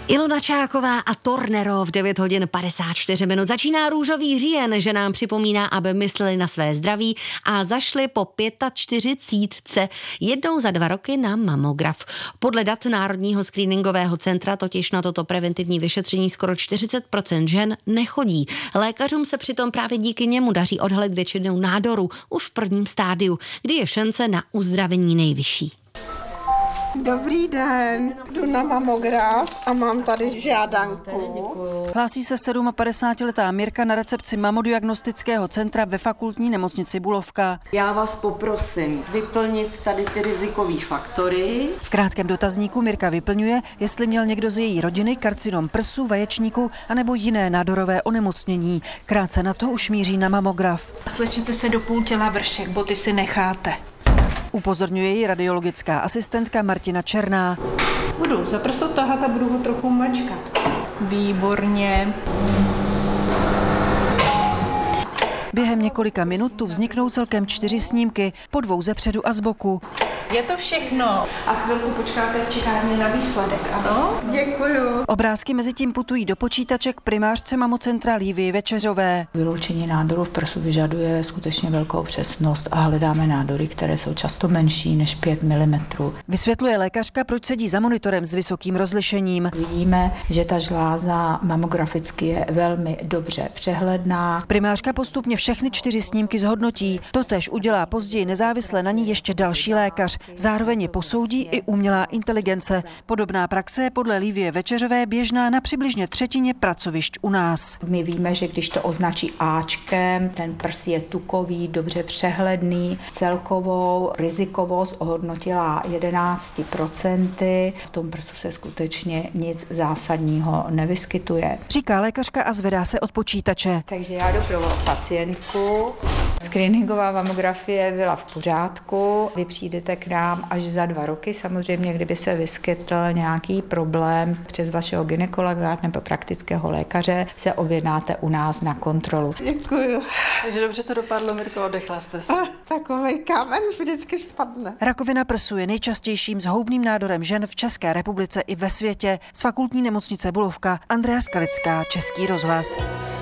Ilona Čáková a Tornero v 9 hodin 54 minut. Začíná růžový říjen, že nám připomíná, aby mysleli na své zdraví a zašli po 45 jednou za 2 roky na mamograf. Podle dat Národního screeningového centra totiž na toto preventivní vyšetření skoro 40% žen nechodí. Lékařům se přitom právě díky němu daří odhalit většinu nádorů už v prvním stádiu, kdy je šance na uzdravení nejvyšší. Dobrý den, jdu na mamograf a mám tady žádanku. Hlásí se 57letá Mirka na recepci mamodiagnostického centra ve fakultní nemocnici Bulovka. Já vás poprosím vyplnit tady ty rizikové faktory. V krátkém dotazníku Mirka vyplňuje, jestli měl někdo z její rodiny karcinom prsu, vaječníku anebo jiné nádorové onemocnění. Krátce na to už míří na mamograf. Slečete se do půl těla vršek, boty si necháte. Upozorňuje ji radiologická asistentka Martina Černá. Budu za prso tahat a budu ho trochu mačkat. Výborně. Během několika minut tu vzniknou celkem 4 snímky, po 2 ze předu a z boku. Je to všechno. A chvilku počkáte v čekárně na výsledek, ano? Děkuju. Obrázky mezi tím putují do počítaček primářce mamocentra Lívy Večeřové. Vyloučení nádorů v prsu vyžaduje skutečně velkou přesnost a hledáme nádory, které jsou často menší než 5 mm. Vysvětluje lékařka, proč sedí za monitorem s vysokým rozlišením. Vidíme, že ta žláza mamograficky je velmi dobře přehledná. Primářka postupně všechny 4 snímky zhodnotí. Totéž udělá později nezávisle na ní ještě další lékař. Zároveň je posoudí i umělá inteligence. Podobná praxe je podle Lívie Večeřové běžná na přibližně 1/3 pracovišť u nás. My víme, že když to označí Ačkem, ten prs je tukový, dobře přehledný. Celkovou rizikovost ohodnotila 11%. V tom prsu se skutečně nic zásadního nevyskytuje. Říká lékařka a zvedá se od počítače. Takže já jdu pro pacientku. Screeningová mamografie byla v pořádku. Vy přijdete k nám až za 2 roky. Samozřejmě, kdyby se vyskytl nějaký problém přes vašeho gynekologa nebo praktického lékaře, se objednáte u nás na kontrolu. Děkuju. Takže dobře to dopadlo, Mirko, oddechla jste se. Takovej kámen vždycky spadne. Rakovina prsu je nejčastějším zhoubným nádorem žen v České republice i ve světě. Z fakultní nemocnice Bulovka Andrea Skalická, Český rozhlas.